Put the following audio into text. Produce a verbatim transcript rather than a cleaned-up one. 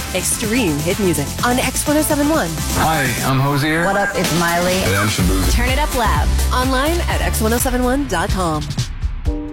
Extreme hit music on X one oh seven point one. Hi, I'm Hosier. What up? It's Miley. Hey, I'm Shabuzi. Turn it up loud. Online at x one oh seven one dot com.